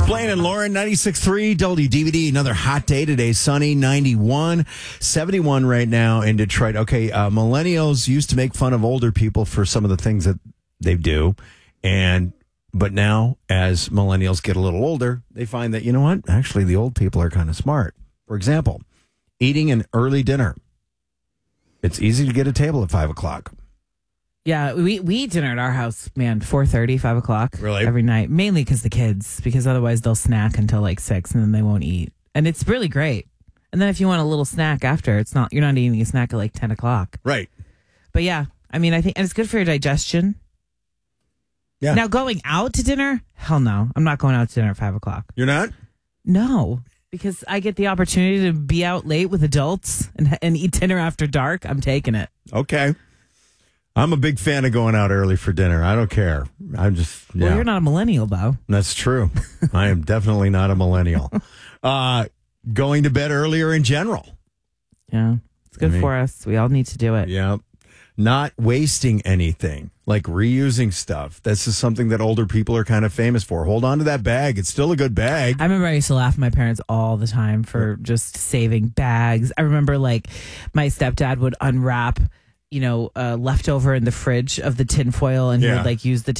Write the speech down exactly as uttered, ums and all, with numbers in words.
Blaine and Lauren, ninety-six point three W D V D. Another hot day today. Sunny, ninety-one. seventy-one right now in Detroit. Okay, uh, millennials used to make fun of older people for some of the things that they do. And but now, as millennials get a little older, they find that, you know what? Actually, the old people are kind of smart. For example, eating an early dinner. It's easy to get a table at five o'clock. Yeah, we, we eat dinner at our house, man, four thirty, five o'clock. Really? Every night. Mainly because the kids, because otherwise they'll snack until like six and then they won't eat. And it's really great. And then if you want a little snack after, it's not, you're not eating a snack at like ten o'clock. Right. But yeah, I mean, I think, and it's good for your digestion. Yeah. Now, going out to dinner? Hell no. I'm not going out to dinner at five o'clock. You're not? No, because I get the opportunity to be out late with adults and, and eat dinner after dark. I'm taking it. Okay. I'm a big fan of going out early for dinner. I don't care. I'm just, yeah. Well, you're not a millennial, though. That's true. I am definitely not a millennial. Uh, going to bed earlier in general. Yeah, it's good I mean, for us. We all need to do it. Yeah. Not wasting anything, like reusing stuff. This is something that older people are kind of famous for. Hold on to that bag. It's still a good bag. I remember I used to laugh at my parents all the time for just saving bags. I remember like my stepdad would unwrap, you know, uh, leftover in the fridge of the tinfoil and he Yeah. would like use the